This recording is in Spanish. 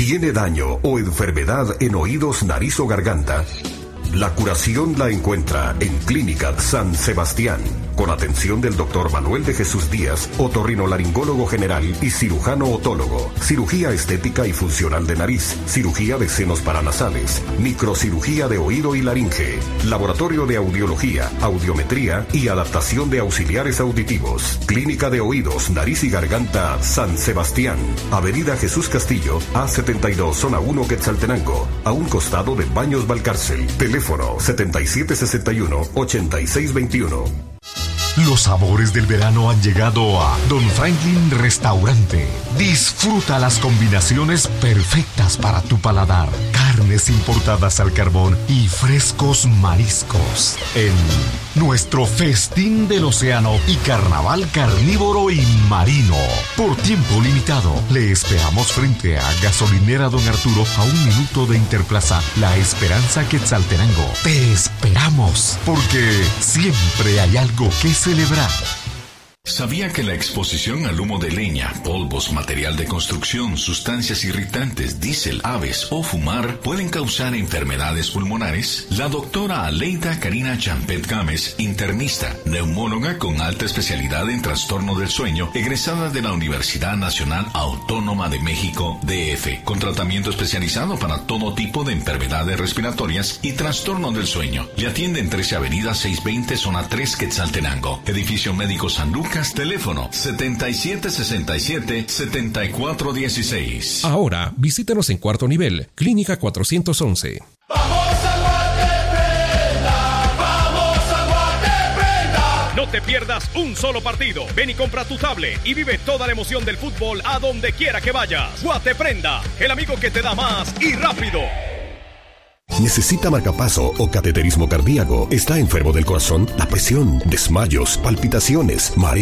¿Tiene daño o enfermedad en oídos, nariz o garganta? La curación la encuentra en Clínica San Sebastián, con atención del Dr. Manuel de Jesús Díaz, otorrinolaringólogo general y cirujano otólogo, cirugía estética y funcional de nariz, cirugía de senos paranasales, microcirugía de oído y laringe, laboratorio de audiología, audiometría y adaptación de auxiliares auditivos. Clínica de Oídos, Nariz y Garganta San Sebastián, Avenida Jesús Castillo, A72, Zona 1, Quetzaltenango, a un costado de Baños Valcárcel. Teléfono 7761-8621. Los sabores del verano han llegado a Don Franklin Restaurante. Disfruta las combinaciones perfectas para tu paladar. Carnes importadas al carbón y frescos mariscos. En nuestro festín del océano y carnaval carnívoro y marino. Por tiempo limitado, le esperamos frente a Gasolinera Don Arturo, a 1 minuto de Interplaza La Esperanza, Quetzaltenango. Te esperamos, porque siempre hay algo que celebrar. ¿Sabía que la exposición al humo de leña, polvos, material de construcción, sustancias irritantes, diésel, aves o fumar pueden causar enfermedades pulmonares? La doctora Aleida Karina Champet Gámez, internista, neumóloga con alta especialidad en trastorno del sueño, egresada de la Universidad Nacional Autónoma de México, DF, con tratamiento especializado para todo tipo de enfermedades respiratorias y trastorno del sueño. Le atiende en 13 Avenida 620, Zona 3, Quetzaltenango. Edificio Médico San Lucas. Teléfono 7767-7416. Ahora, visítanos en cuarto nivel, Clínica 411. No te pierdas un solo partido. Ven y compra tu tablet y vive toda la emoción del fútbol a donde quiera que vayas. Guateprenda, el amigo que te da más y rápido. ¿Necesita marcapaso o cateterismo cardíaco? ¿Está enfermo del corazón? La presión, desmayos, palpitaciones, mareo